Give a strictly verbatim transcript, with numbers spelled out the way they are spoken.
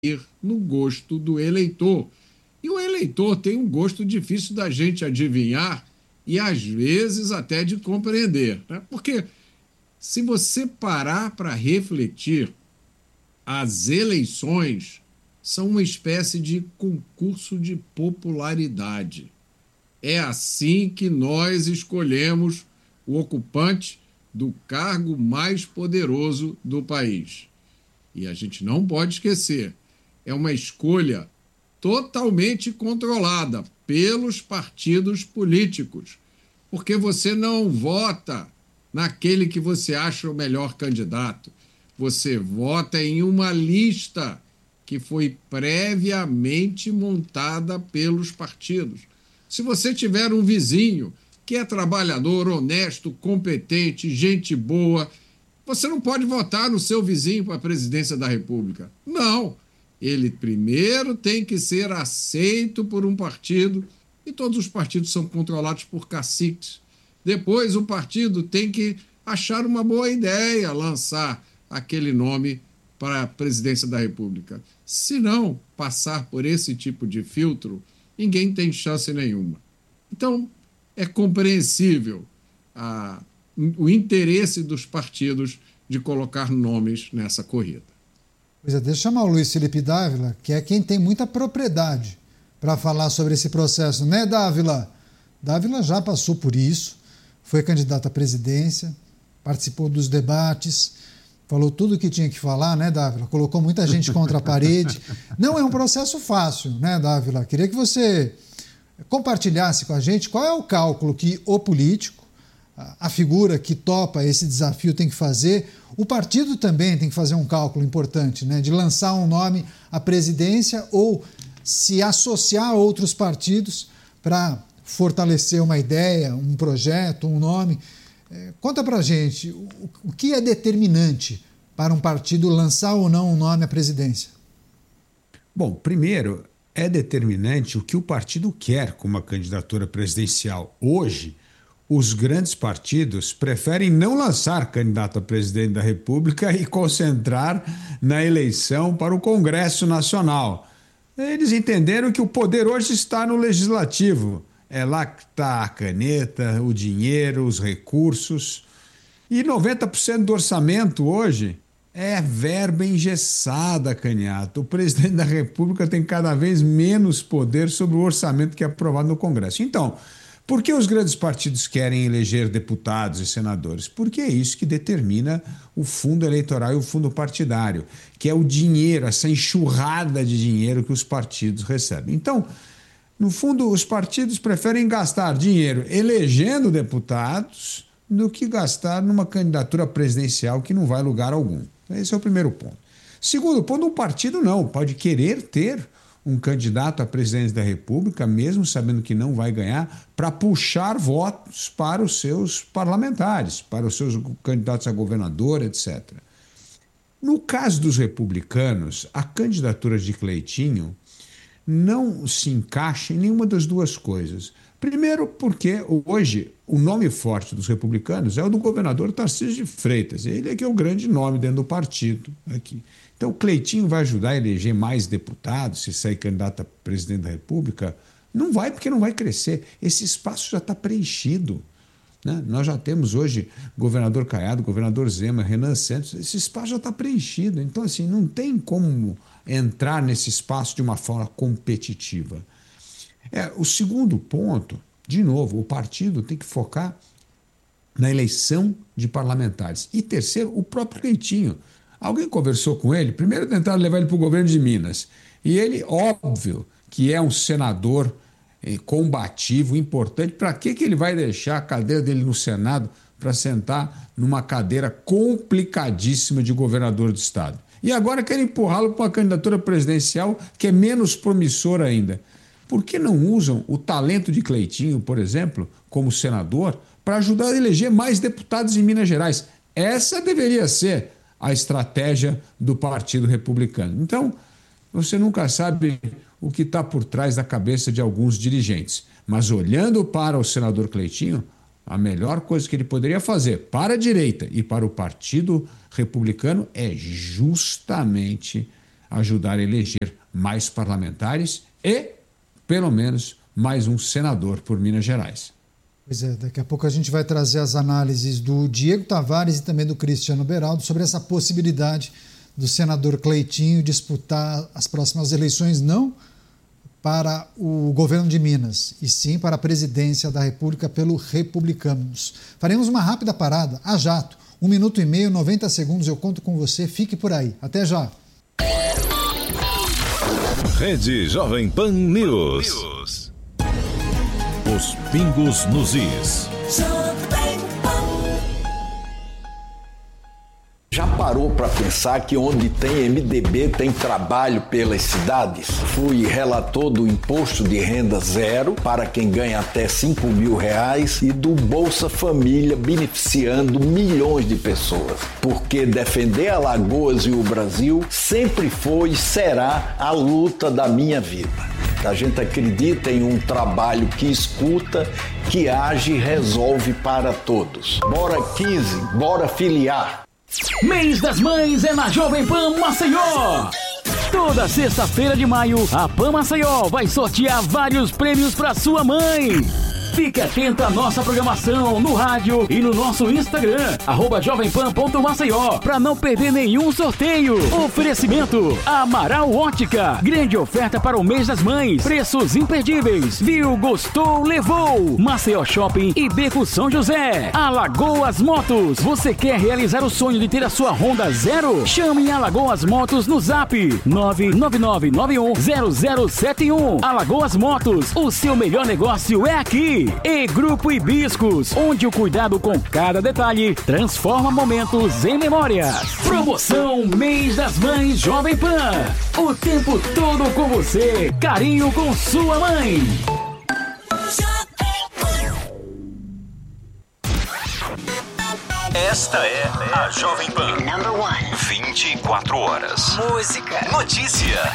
ir no gosto do eleitor. E o eleitor tem um gosto difícil da gente adivinhar e, às vezes, até de compreender, né? Porque se você parar para refletir, as eleições são uma espécie de concurso de popularidade. É assim que nós escolhemos o ocupante do cargo mais poderoso do país. E a gente não pode esquecer, é uma escolha totalmente controlada pelos partidos políticos, porque você não vota naquele que você acha o melhor candidato. Você vota em uma lista que foi previamente montada pelos partidos. Se você tiver um vizinho que é trabalhador, honesto, competente, gente boa, você não pode votar no seu vizinho para a presidência da República. Não. Ele primeiro tem que ser aceito por um partido, e todos os partidos são controlados por caciques. Depois o partido tem que achar uma boa ideia, lançar aquele nome para a presidência da República. Se não passar por esse tipo de filtro, ninguém tem chance nenhuma. Então, é compreensível a, o interesse dos partidos de colocar nomes nessa corrida. Pois é, deixa eu chamar o Luiz Felipe Dávila, que é quem tem muita propriedade para falar sobre esse processo, né, Dávila? Dávila já passou por isso, foi candidato à presidência, participou dos debates, falou tudo o que tinha que falar, né, Dávila? Colocou muita gente contra a parede. Não é um processo fácil, né, Dávila? Queria que você compartilhasse com a gente qual é o cálculo que o político, a figura que topa esse desafio tem que fazer. O partido também tem que fazer um cálculo importante, né, de lançar um nome à presidência ou se associar a outros partidos para fortalecer uma ideia, um projeto, um nome. É, conta para a gente, o, o que é determinante para um partido lançar ou não um nome à presidência? Bom, primeiro, é determinante o que o partido quer com uma candidatura presidencial. Hoje, os grandes partidos preferem não lançar candidato a presidente da República e concentrar na eleição para o Congresso Nacional. Eles entenderam que o poder hoje está no Legislativo. É lá que está a caneta, o dinheiro, os recursos. E noventa por cento do orçamento hoje é verba engessada, Canhato. O presidente da República tem cada vez menos poder sobre o orçamento que é aprovado no Congresso. Então, por que os grandes partidos querem eleger deputados e senadores? Porque é isso que determina o fundo eleitoral e o fundo partidário, que é o dinheiro, essa enxurrada de dinheiro que os partidos recebem. Então, no fundo, os partidos preferem gastar dinheiro elegendo deputados do que gastar numa candidatura presidencial que não vai a lugar algum. Esse é o primeiro ponto. Segundo ponto, o partido não pode querer ter um candidato à presidência da República, mesmo sabendo que não vai ganhar, para puxar votos para os seus parlamentares, para os seus candidatos a governador, etcétera. No caso dos republicanos, a candidatura de Cleitinho não se encaixa em nenhuma das duas coisas. Primeiro, porque hoje o nome forte dos republicanos é o do governador Tarcísio de Freitas. Ele é que é o grande nome dentro do partido aqui. Então, o Cleitinho vai ajudar a eleger mais deputados se sair candidato a presidente da República? Não vai, porque não vai crescer. Esse espaço já está preenchido, né? Nós já temos hoje governador Caiado, governador Zema, Renan Santos. Esse espaço já está preenchido. Então, assim, não tem como entrar nesse espaço de uma forma competitiva. É, o segundo ponto, de novo, o partido tem que focar na eleição de parlamentares. E terceiro, o próprio Cleitinho. Alguém conversou com ele, primeiro tentaram levar ele para o governo de Minas. E ele, óbvio, que é um senador eh, combativo, importante. Para que, que ele vai deixar a cadeira dele no Senado para sentar numa cadeira complicadíssima de governador do estado? E agora querem empurrá-lo para uma candidatura presidencial que é menos promissora ainda. Por que não usam o talento de Cleitinho, por exemplo, como senador, para ajudar a eleger mais deputados em Minas Gerais? Essa deveria ser a estratégia do Partido Republicano. Então, você nunca sabe o que está por trás da cabeça de alguns dirigentes. Mas olhando para o senador Cleitinho, a melhor coisa que ele poderia fazer para a direita e para o Partido Republicano é justamente ajudar a eleger mais parlamentares e, pelo menos, mais um senador por Minas Gerais. Pois é, daqui a pouco a gente vai trazer as análises do Diego Tavares e também do Cristiano Beraldo sobre essa possibilidade do senador Cleitinho disputar as próximas eleições, não para o governo de Minas, e sim para a presidência da República pelo Republicanos. Faremos uma rápida parada, a jato, um minuto e meio, noventa segundos, eu conto com você, fique por aí. Até já! Rede Jovem Pan News. Os pingos nos is. Já parou para pensar que onde tem M D B tem trabalho pelas cidades? Fui relator do Imposto de Renda Zero para quem ganha até cinco mil reais e do Bolsa Família beneficiando milhões de pessoas. Porque defender Alagoas e o Brasil sempre foi e será a luta da minha vida. A gente acredita em um trabalho que escuta, que age e resolve para todos. Bora quinze, bora filiar! Mês das Mães é na Jovem Pan Maceió. Toda sexta-feira de maio, a Pan Maceió vai sortear vários prêmios para sua mãe. Fique atento à nossa programação no rádio e no nosso Instagram, arroba jovempan ponto maceió, para não perder nenhum sorteio. Oferecimento Amaral Ótica, grande oferta para o mês das mães, preços imperdíveis. Viu, gostou, levou. Maceió Shopping e Beco São José. Alagoas Motos, você quer realizar o sonho de ter a sua Honda Zero? Chame Alagoas Motos no zap nove nove nove nove um zero zero sete um. Alagoas Motos, o seu melhor negócio é aqui. E Grupo Hibiscos, onde o cuidado com cada detalhe transforma momentos em memórias. Promoção Mês das Mães Jovem Pan. O tempo todo com você. Carinho com sua mãe. Esta é a Jovem Pan. vinte e quatro horas. Música, notícia,